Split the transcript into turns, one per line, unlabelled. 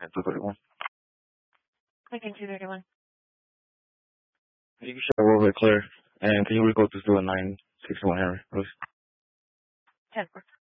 At 231.
Lincoln 231.
You can show a little bit clear. And can you recode this to a 961 Henry, please?
10-4.